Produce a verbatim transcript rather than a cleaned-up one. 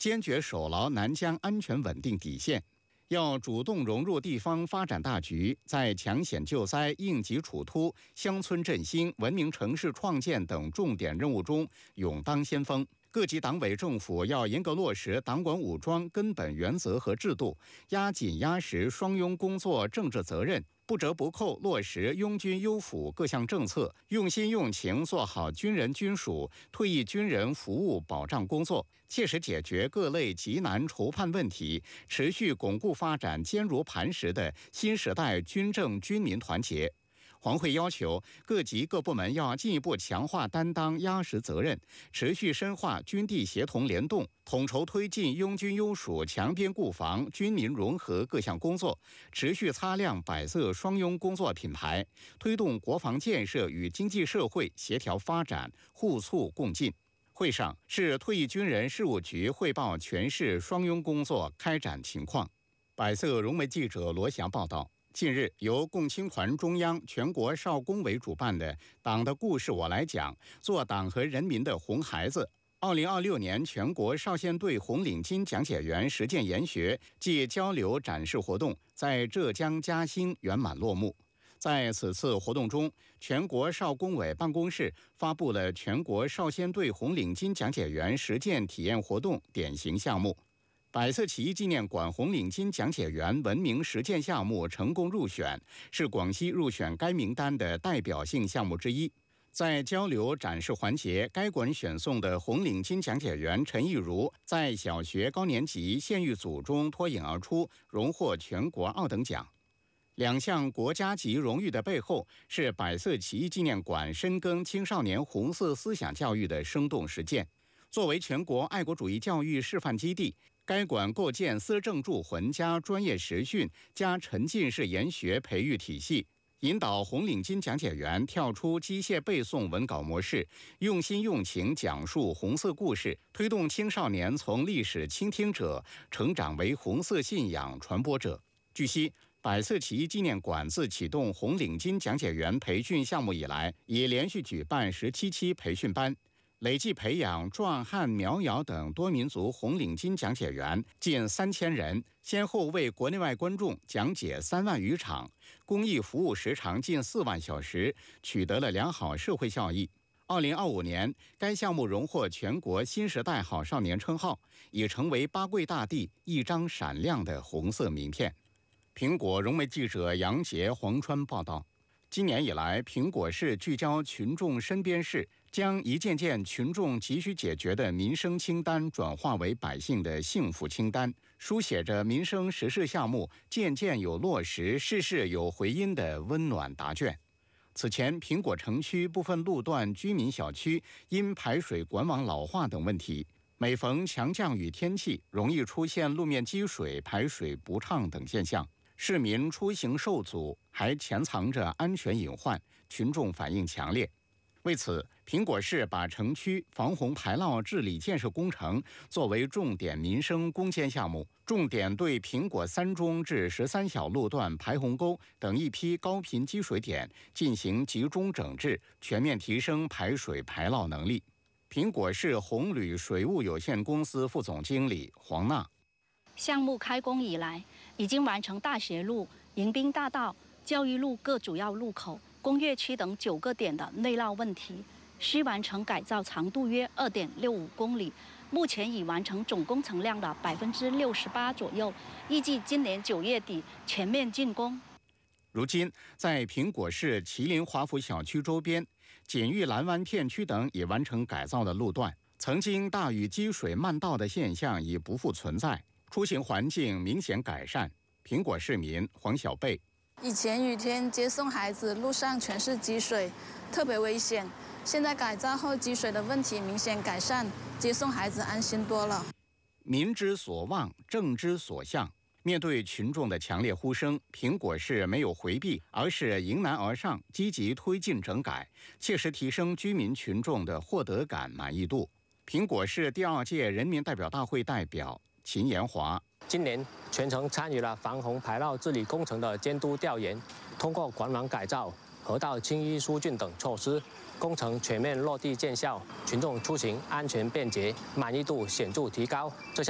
坚决守牢南疆安全稳定底线。要主动融入地方发展大局，在抢险救灾、应急处突、乡村振兴、文明城市创建等重点任务中勇当先锋。各级党委政府要严格落实党管武装根本原则和制度，压紧压实双拥工作政治责任，不折不扣落实拥军优抚各项政策，用心用情做好军人军属、退役军人服务保障工作，切实解决各类急难愁盼问题，持续巩固发展坚如磐石的新时代军政军民团结。黄会要求各级各部门要进一步强化担当、压实责任，持续深化军地协同联动，统筹推进拥军优属、强边固防、军民融合各项工作，持续擦亮百色双拥工作品牌，推动国防建设与经济社会协调发展互促共进。会上，市退役军人事务局汇报全市双拥工作开展情况。百色融媒记者罗翔报道。近日，由共青团中央、全国少工委主办的《党的故事我来讲》，做党和人民的红孩子。二零二六年全国少先队红领巾讲解员实践研学暨交流展示活动在浙江嘉兴圆满落幕。在此次活动中，全国少工委办公室发布了全国少先队红领巾讲解员实践体验活动典型项目。百色起义纪念馆红领巾讲解员文明实践项目成功入选，是广西入选该名单的代表性项目之一。在交流展示环节，该馆选送的红领巾讲解员陈亦如在小学高年级县域组中脱颖而出，荣获全国二等奖。两项国家级荣誉的背后，是百色起义纪念馆深耕青少年红色思想教育的生动实践。作为全国爱国主义教育示范基地，该馆构建思政铸魂加专业实训加沉浸式研学培育体系，引导红领巾讲解员跳出机械背诵文稿模式，用心用情讲述红色故事，推动青少年从历史倾听者成长为红色信仰传播者。据悉，百色起义纪念馆自启动红领巾讲解员培训项目以来，已连续举办十七期培训班，累计培养壮汉、苗瑶等多民族红领巾讲解员近三千人，先后为国内外观众讲解三万余场，公益服务时长近四万小时，取得了良好社会效益。二零二五年，该项目荣获全国新时代好少年称号，已成为八桂大地一张闪亮的红色名片。苹果融媒记者杨杰、黄川报道。今年以来，苹果市聚焦群众身边事，将一件件群众急需解决的民生清单转化为百姓的幸福清单，书写着民生实事项目件件有落实、事事有回音的温暖答卷。此前，苹果城区部分路段居民小区因排水管网老化等问题，每逢强降雨天气，容易出现路面积水、排水不畅等现象。市民出行受阻，还潜藏着安全隐患，群众反应强烈。为此，苹果市把城区防洪排涝治理建设工程作为重点民生攻坚项目，重点对苹果三中至十三小路段排洪沟等一批高频积水点进行集中整治，全面提升排水排涝能力。苹果市红铝水务有限公司副总经理黄娜。 项目开工以来，已经完成大学路、迎宾大道、教育路各主要路口、工业区等九个点的内涝问题，需完成改造长度约二点六五公里，目前已完成总工程量的百分之六十八左右，预计今年九月底全面竣工。 如今，在苹果市麒麟华府小区周边、锦玉蓝湾片区等已完成改造的路段，曾经大雨积水漫道的现象已不复存在。出行环境明显改善。苹果市民黄小贝： 以前雨天接送孩子，路上全是积水，特别危险。现在改造后，积水的问题明显改善，接送孩子安心多了。 民之所望，政之所向。面对群众的强烈呼声，苹果市没有回避，而是迎难而上，积极推进整改，切实提升居民群众的获得感、满意度。苹果市第二届人民代表大会代表秦延华： 今年全程参与了防洪排涝治理工程的监督调研，通过管网改造、河道清淤疏浚等措施，工程全面落地见效，群众出行安全便捷，满意度显著提高。这项